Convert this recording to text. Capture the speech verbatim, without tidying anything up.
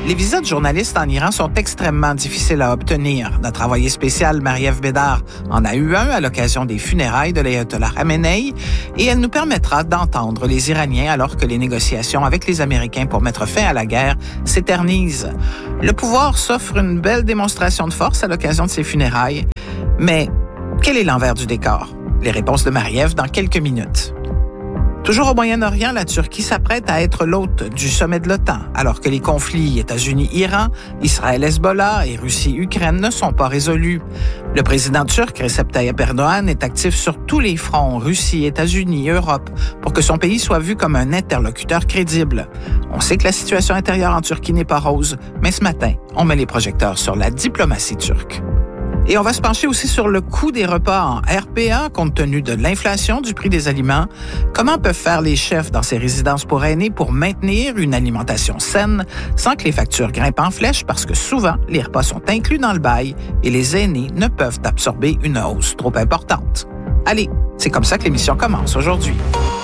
Les visas de journalistes en Iran sont extrêmement difficiles à obtenir. Notre envoyé spécial, Marie-Ève Bédard, en a eu un à l'occasion des funérailles de l'ayatollah Khamenei et elle nous permettra d'entendre les Iraniens alors que les négociations avec les Américains pour mettre fin à la guerre s'éternisent. Le pouvoir s'offre une belle démonstration de force à l'occasion de ces funérailles. Mais quel est l'envers du décor? Les réponses de Marie-Ève dans quelques minutes. Toujours au Moyen-Orient, la Turquie s'apprête à être l'hôte du sommet de l'OTAN, alors que les conflits États-Unis-Iran, Israël-Hezbollah et Russie-Ukraine ne sont pas résolus. Le président turc, Recep Tayyip Erdogan, est actif sur tous les fronts, Russie, États-Unis, Europe, pour que son pays soit vu comme un interlocuteur crédible. On sait que la situation intérieure en Turquie n'est pas rose, mais ce matin, on met les projecteurs sur la diplomatie turque. Et on va se pencher aussi sur le coût des repas en R P A compte tenu de l'inflation du prix des aliments. Comment peuvent faire les chefs dans ces résidences pour aînés pour maintenir une alimentation saine sans que les factures grimpent en flèche parce que souvent, les repas sont inclus dans le bail et les aînés ne peuvent absorber une hausse trop importante. Allez, c'est comme ça que l'émission commence aujourd'hui.